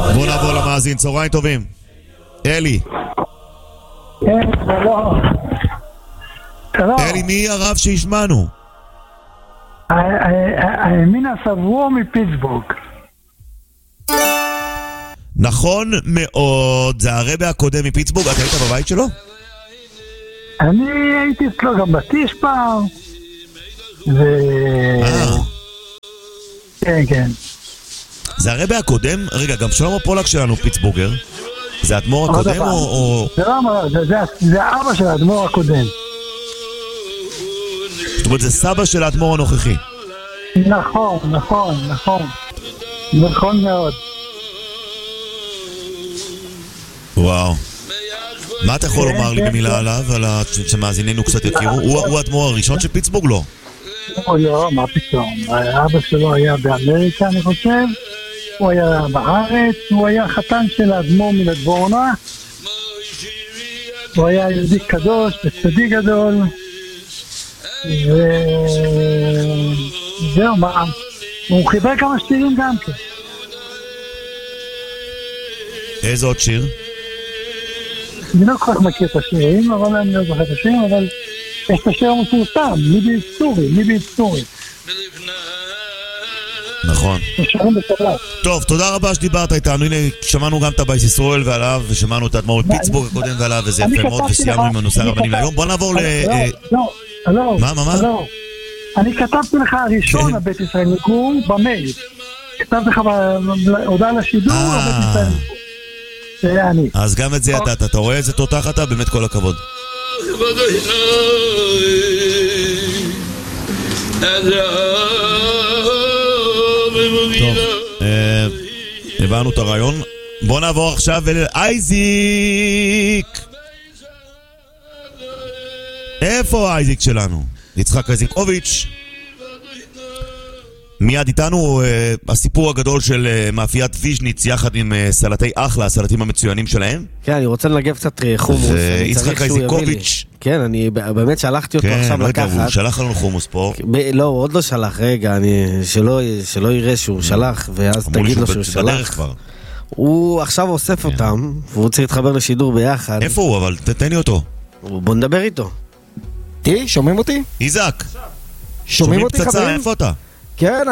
בוא נעבור למאזין, צהריים טובים. אלי. כן, שלום. אלי, מי הרב שהשמענו? הימין הסברו מפיטסבורג. נכון מאוד, זה הרבי הקודם מפיטסבורג. אתה היית בבית שלו? אני הייתי אצלו גם בטיש פעם. כן, כן. זה הרבי הקודם? רגע, גם שלמה פולק שלנו פיטסבורגר. זה האדמו"ר הקודם או... זה האבא של האדמו"ר הקודם. זאת אומרת, זה סבא של האדמו"ר הנוכחי. נכון, נכון, נכון. נכון מאוד. וואו. מה אתה יכול לומר לי במילה עליו, על שמאזיננו קצת יכירו? הוא האדמו"ר הראשון של פיטסבורג? לא. לא, מה פתאום. האבא שלו היה באמריקה, אני חושב. הוא היה בארץ, הוא היה חתן של האדמו"ר מלדבורנה. הוא היה יהודי קדוש וצדיק גדול. וזהו, מה? הוא חיבר כמה שירים גם כן. איזה עוד שיר? אני לא כל כך מכיר את השירים, אבל אני לא זוכר את השירים, אבל יש את השיר המפורסם, מיבי סטורי. נכון. טוב, תודה רבה שדיברת איתנו. הנה, שמענו גם את הבייס ישראל ועליו, ושמענו את האדמו"ר מפיטסבורג הקודם ועליו, וזה יפה מאוד, וסיימנו עם הנושא הרבנים להיום. בוא נעבור לא. מה? אני כתבתי לך הראשון לבית ישראל מגור במייל. כתבתי לך בהודעה לשידור לבית ישראל מגור. זה אני. אז גם את זה ידעת, אתה רואה איזה תותח אתה? באמת כל הכבוד. טוב, הבנו את הרעיון. בוא נעבור עכשיו אל אייזיק. איפה האייזיק שלנו? יצחק אייזיקוביץ'. מיד איתנו הסיפור הגדול של מאפיית ויז'ניץ יחד עם סלטי אחלה, הסלטים המצוינים שלהם. כן, אני רוצה לנגב קצת חומוס. יצחק אייזיקוביץ'. כן, אני באמת שלחתי אותו עכשיו לקחת. כן, הוא שלח לנו חומוס פה. לא, הוא עוד לא שלח, רגע, שלא יראה שהוא שלח, ואז תגיד לו שהוא שלח. הוא עכשיו אוסף אותם, והוא צריך להתחבר לשידור ביחד. איפה הוא? אבל תתן לי אותו. בוא נדבר איתו. שומעים אותי? איזק. שומעים אותי חברים? איפה אתה? כן,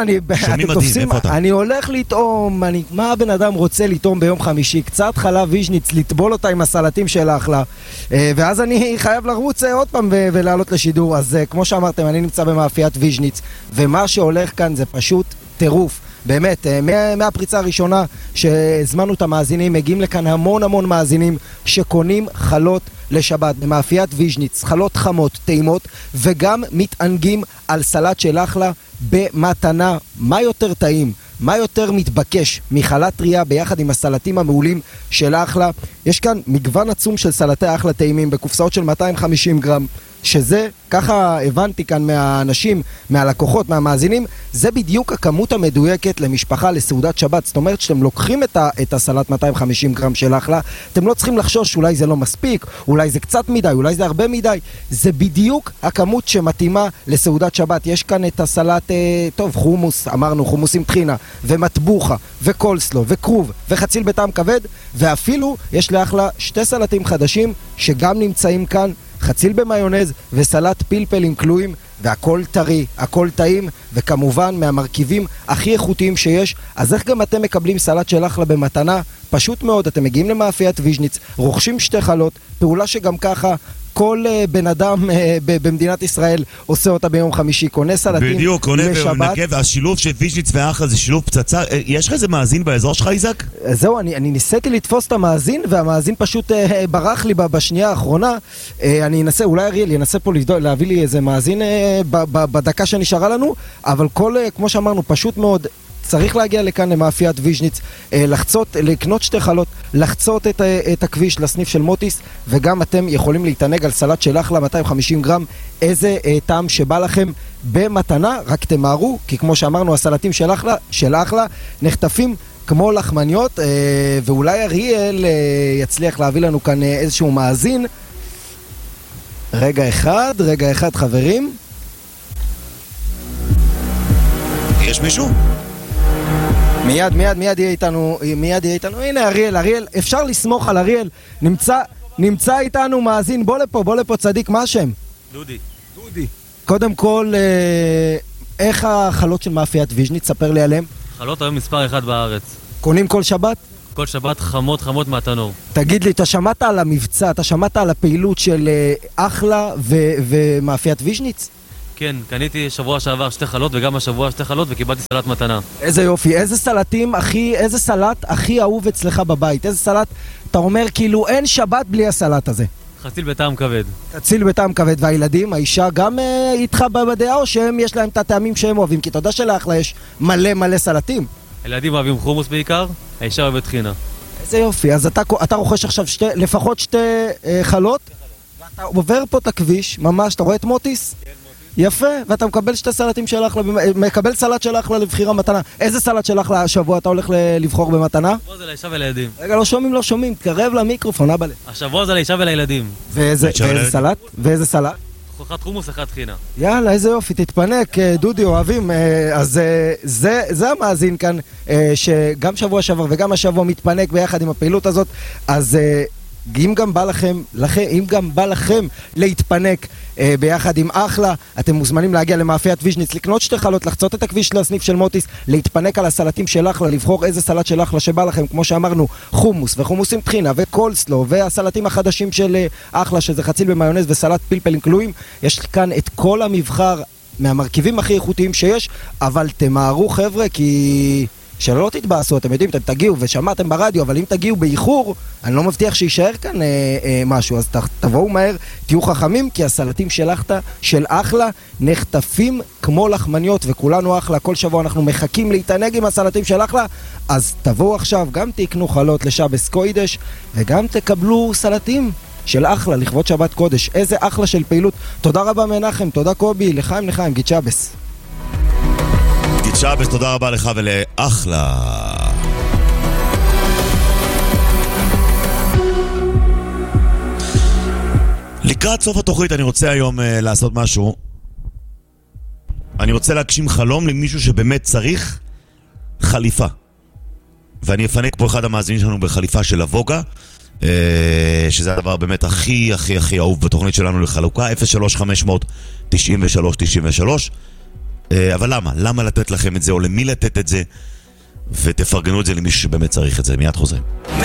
אני הולך לטעום, מה הבן אדם רוצה לטעום ביום חמישי? קצת חלב ויז'ניץ, לטבול אותה עם הסלטים של אחלה, ואז אני חייב לרוץ עוד פעם ולעלות לשידור. אז כמו שאמרתם, אני נמצא במאפיית ויז'ניץ, ומה שהולך כאן זה פשוט טירוף. באמת, מהפריצה הראשונה שהזמנו את המאזינים, מגיעים לכאן המון מאזינים שקונים חלות לשבת במאפיית ויז'ניץ, חלות חמות, טעימות, וגם מתענגים על סלט של אחלה במתנה. מה יותר טעים? מה יותר מתבקש מחלת טריה ביחד עם הסלטים המעולים של אחלה? יש כאן מגוון עצום של סלטי אחלה טעימים בקופסאות של 250 גרם, שזה, ככה הבנתי כאן מהאנשים, מהלקוחות, מהמאזינים, זה בדיוק הכמות המדויקת למשפחה לסעודת שבת. זאת אומרת שאתם לוקחים את הסלט 250 גרם של אחלה, אתם לא צריכים לחשוש אולי זה לא מספיק, אולי זה קצת מדי, אולי זה הרבה מדי. זה בדיוק הכמות שמתאימה לסעודת שבת. יש כאן את הסלט, טוב, חומוס, אמרנו, חומוס עם טחינה, ומטבוחה, וקולסלו, וקרוב, וחציל בטעם כבד, ואפילו יש לאחלה שתי סלטים חדשים שגם נמצאים כאן, חציל במיונז וסלט פלפלים כלואים, והכל טרי, הכל טעים, וכמובן מהמרכיבים הכי איכותיים שיש. אז איך גם אתם מקבלים סלט של אחלה במתנה? פשוט מאוד, אתם מגיעים למאפיית ויז'ניץ, רוכשים שתי חלות, פעולה שגם ככה כל בן אדם במדינת ישראל עושה אותה ביום חמישי, קונה סלטים בדיוק, קונה ונגב, והשילוב של ויז'ניץ ואחלה זה שילוב פצצה. יש לך איזה מאזין באזור שלך, איזק? זהו, אני ניסיתי לתפוס את המאזין, והמאזין פשוט ברח לי בשנייה האחרונה. אני אנסה, אולי אריאל ינסה פה להביא לי איזה מאזין בדקה שנשארה לנו, אבל כמו שאמרנו, פשוט מאוד, צריך להגיע לכאן למאפיית ויז'ניץ, לקנות שתי חלות, לחצות את הכביש לסניף של מוטיס, וגם אתם יכולים להתענג על סלט של אחלה 250 גרם, איזה טעם שבא לכם במתנה. רק תמהרו, כי כמו שאמרנו, הסלטים של אחלה נחטפים כמו לחמניות, ואולי אריאל יצליח להביא לנו כאן איזשהו מאזין. רגע אחד חברים. יש מישהו? מיד יהיה איתנו, הנה אריאל, אפשר לסמוך על אריאל, נמצא איתנו מאזין, בוא לפה צדיק, מה השם? דודי. קודם כל, איך החלות של מאפיית ויז'ניץ, ספר לי עליהם. חלות היום מספר 1 בארץ. קונים כל שבת? כל שבת חמות מהתנור. תגיד לי, אתה שמעת על המבצע, אתה שמעת על הפעילות של אחלה ומאפיית ויז'ניץ? כן, קניתי שבוע שעבר 2 חלות וגם השבוע 2 חלות וקיבלתי סלט מתנה. איזה יופי, איזה סלט הכי אהוב אצלך בבית? איזה סלט, אתה אומר כאילו אין שבת בלי הסלט הזה? חציל בטעם כבד. חציל בטעם כבד, והילדים, האישה גם איתך בדעה או שהם יש להם את הטעמים שהם אוהבים? כי אתה יודע שלאחלה יש מלא סלטים. הילדים אוהבים חומוס בעיקר, האישה אוהבת טחינה. איזה יופי, אז אתה רוכש עכשיו לפחות 2 חלות ואתה עובר פה את הכביש, ממש, אתה רואה את מוטיס? יפה, ואתה מקבל 2 סלטים של אחלה, מקבל סלט של אחלה לבחירה מתנה. איזה סלט של אחלה השבוע אתה הולך לבחור במתנה? השבוע זה לאישה ולילדים. רגע, לא שומעים, תקרב למיקרופון, אבא לי. השבוע זה לאישה ולילדים. ואיזה סלט? ואיזה סלט? 1 חומוס, 1 טחינה. יאללה, איזה יופי, תתפנק, דודי, אוהבים. אז זה המאזין כאן, שגם שבוע שעבר וגם השבוע מתפנק ביחד עם הפעילות הזאת, אז אם גם בא לכם להתפנק ביחד עם אחלה, אתם מוזמנים להגיע למאפיית ויז'ניץ, לקנות 2 חלות, לחצות את הכביש לסניף של מוטיס, להתפנק על הסלטים של אחלה, לבחור איזה סלט של אחלה שבא לכם, כמו שאמרנו, חומוס וחומוסים טחינה וקולסלו והסלטים החדשים של אחלה, שזה חציל במיונז וסלט פלפלים כלואים. יש כאן את כל המבחר מהמרכיבים הכי איכותיים שיש, אבל תמהרו חבר'ה, כי שלא תתבאסו, אתם יודעים, אתם תגיעו ושמעתם ברדיו, אבל אם תגיעו באיחור, אני לא מבטיח שישאר כאן משהו, אז תבואו מהר, תהיו חכמים, כי הסלטים של אחלה נחטפים כמו לחמניות, וכולנו אחלה, כל שבוע אנחנו מחכים להתענג עם הסלטים של אחלה, אז תבואו עכשיו, גם תקנו חלות לשבס קוידש, וגם תקבלו סלטים של אחלה לכבוד שבת קודש. איזה אחלה של פעילות. תודה רבה מנחם, תודה קובי, לחיים, גיד שבס. שבס, תודה רבה לך ולאחלה. לקראת סוף התוכנית אני רוצה היום לעשות משהו. אני רוצה להגשים חלום למישהו שבאמת צריך חליפה, ואני אפנק פה אחד המאזינים שלנו בחליפה של הווגה, שזה הדבר באמת הכי אהוב בתוכנית שלנו לחלוקה. 03-500-93-93. אבל למה לתת לכם את זה, או למי לתת את זה, ותפרגנו את זה למישהו שבאמת צריך את זה. מיד חוזרים.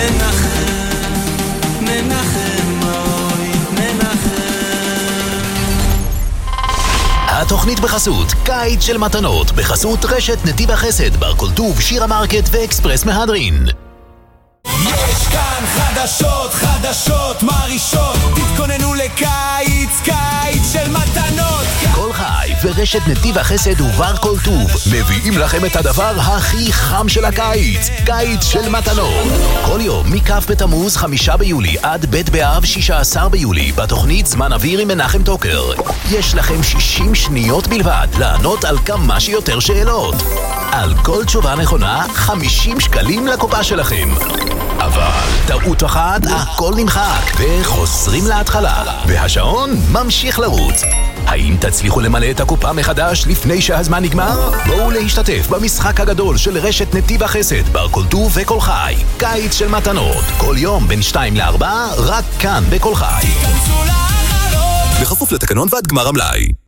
התוכנית בחסות קיץ של מתנות, בחסות רשת נתיב החסד, בר כל טוב, שירה מרקט ואקספרס מהדרין. יש כאן חדשות מרישות, תתכוננו לקיץ, קיץ של מתנות. כל חי ורשת נתיב החסד ובר כל טוב מביאים לכם את הדבר הכי חם של הקיץ, קיץ של מתנות. כל יום מכף בתמוז 5 ביולי עד ב' באב 16 ביולי בתוכנית זמן אוויר עם מנחם טוקר. יש לכם 60 שניות בלבד לענות על כמה שיותר שאלות. על כל תשובה נכונה 50 שקלים לקופה שלכם. אבל טעות אחת, הכל נמחק וחוזרים להתחלה והשעון ממשיך לרוץ. האם תצליחו למלא את הקופה מחדש לפני שהזמן נגמר? בואו להשתתף במשחק הגדול של רשת נתיב החסד, בר כל טוב וכל חי, קיץ של מתנות, כל יום בין 2 ל-4, רק כאן בכל חי. בכפוף לתקנון ועד גמר המלאי.